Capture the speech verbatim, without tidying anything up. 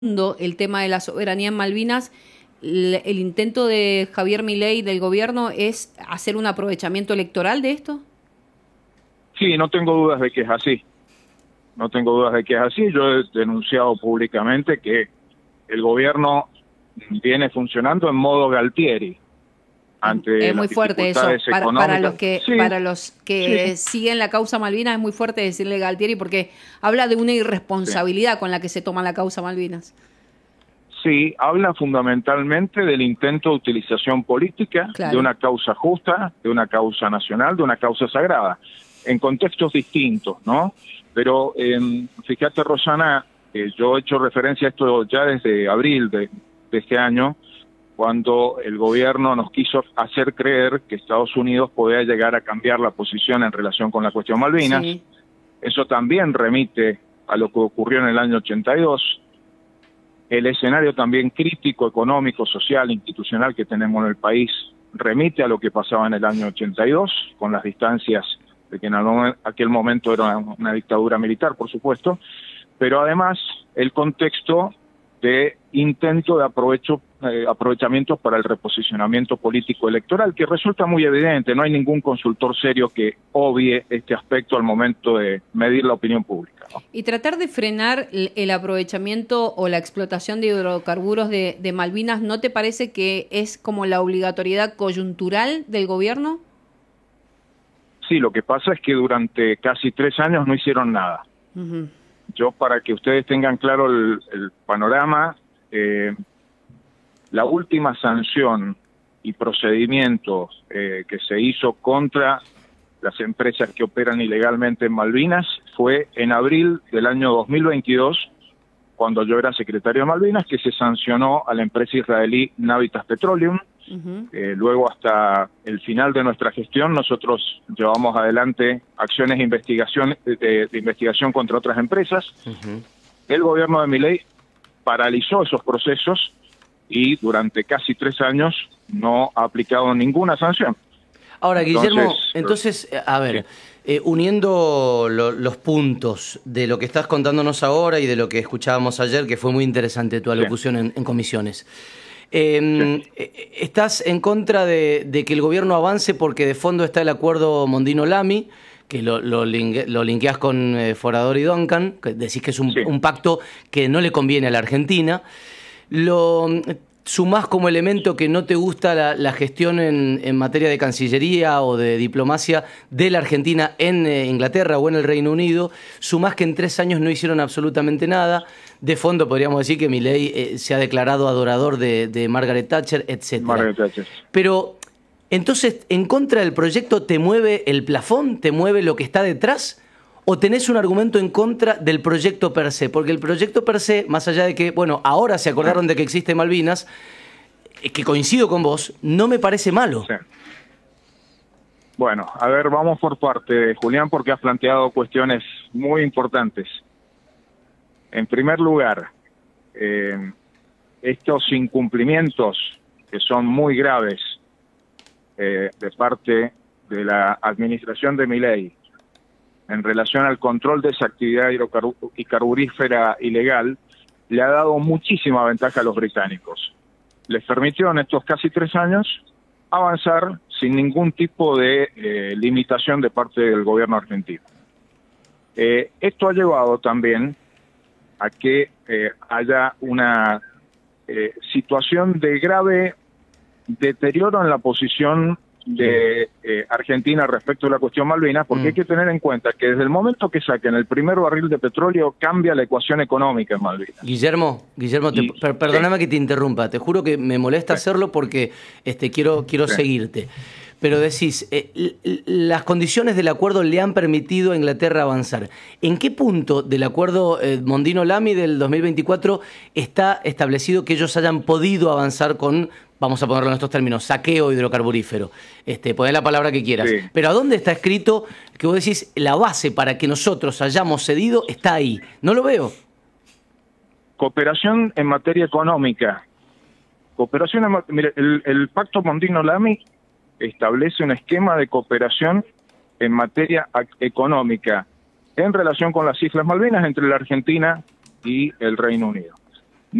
el tema de la soberanía en Malvinas, el, el intento de Javier Milei del gobierno es hacer un aprovechamiento electoral de esto. Sí, no tengo dudas de que es así. No tengo dudas de que es así. Yo he denunciado públicamente que el gobierno viene funcionando en modo Galtieri. Ante es muy fuerte eso para, para los que sí, para los que sí. siguen la causa Malvinas. Es muy fuerte decirle Galtieri porque habla de una irresponsabilidad sí. con la que se toma la causa Malvinas. Sí, habla fundamentalmente del intento de utilización política claro. de una causa justa, de una causa nacional, de una causa sagrada, en contextos distintos, ¿no? Pero eh, fíjate, Rosana, eh, yo he hecho referencia a esto ya desde abril de, de este año, cuando el gobierno nos quiso hacer creer que Estados Unidos podía llegar a cambiar la posición en relación con la cuestión Malvinas. Sí. Eso también remite a lo que ocurrió en el año ochenta y dos. El escenario también crítico, económico, social, institucional que tenemos en el país remite a lo que pasaba en el año ochenta y dos, con las distancias de que en aquel momento era una dictadura militar, por supuesto, pero además el contexto de intento de aprovecho, eh, aprovechamientos para el reposicionamiento político electoral, que resulta muy evidente. No hay ningún consultor serio que obvie este aspecto al momento de medir la opinión pública, ¿no? Y tratar de frenar el, el aprovechamiento o la explotación de hidrocarburos de, de Malvinas, ¿no te parece que es como la obligatoriedad coyuntural del gobierno? Sí, lo que pasa es que durante casi tres años no hicieron nada. Uh-huh. Yo, para que ustedes tengan claro el, el panorama, eh, la última sanción y procedimiento eh, que se hizo contra las empresas que operan ilegalmente en Malvinas fue en abril del año dos mil veintidós, cuando yo era secretario de Malvinas, que se sancionó a la empresa israelí Navitas Petroleum. Uh-huh. Eh, luego, hasta el final de nuestra gestión, nosotros llevamos adelante acciones de investigación, de, de investigación contra otras empresas. Uh-huh. El gobierno de Milei paralizó esos procesos y durante casi tres años no ha aplicado ninguna sanción. Ahora, Guillermo, entonces, entonces a ver, sí. eh, uniendo lo, los puntos de lo que estás contándonos ahora y de lo que escuchábamos ayer, que fue muy interesante tu alocución sí. en, en comisiones. Eh, sí. ¿Estás en contra de, de que el gobierno avance porque de fondo está el acuerdo Mondino-Lamy, que lo, lo, linke, lo linkeás con eh, Forador y Duncan, que decís que es un, sí. un pacto que no le conviene a la Argentina? Lo sumás como elemento que no te gusta la, la gestión en, en materia de Cancillería o de diplomacia de la Argentina en eh, Inglaterra o en el Reino Unido, sumás que en tres años no hicieron absolutamente nada. De fondo podríamos decir que Milei eh, se ha declarado adorador de, de Margaret Thatcher, etcétera. Margaret Thatcher. Pero, entonces, ¿en contra del proyecto te mueve el plafón? ¿Te mueve lo que está detrás? ¿O tenés un argumento en contra del proyecto per se? Porque el proyecto per se, más allá de que, bueno, ahora se acordaron de que existe Malvinas, que coincido con vos, no me parece malo. Sí. Bueno, a ver, vamos por parte, Julián, porque has planteado cuestiones muy importantes. En primer lugar, eh, estos incumplimientos que son muy graves eh, de parte de la administración de Milei en relación al control de esa actividad hidrocarburífera ilegal, le ha dado muchísima ventaja a los británicos. Les permitió en estos casi tres años avanzar sin ningún tipo de eh, limitación de parte del gobierno argentino. Eh, esto ha llevado también a que eh, haya una eh, situación de grave deterioro en la posición de eh, Argentina respecto a la cuestión Malvinas, porque mm. hay que tener en cuenta que desde el momento que saquen el primer barril de petróleo cambia la ecuación económica en Malvinas. Guillermo, Guillermo, te, y, per, perdóname sí. que te interrumpa, te juro que me molesta sí. hacerlo porque este quiero quiero sí. seguirte. Pero decís, eh, las condiciones del acuerdo le han permitido a Inglaterra avanzar. ¿En qué punto del acuerdo eh, Mondino-Lamy del dos mil veinticuatro está establecido que ellos hayan podido avanzar con, vamos a ponerlo en estos términos, saqueo hidrocarburífero? Este, poné la palabra que quieras. Sí. Pero ¿a dónde está escrito que vos decís la base para que nosotros hayamos cedido está ahí? No lo veo. Cooperación en materia económica. Cooperación en, mire, el, el pacto Mondino-Lamy establece un esquema de cooperación en materia económica en relación con las Islas Malvinas entre la Argentina y el Reino Unido.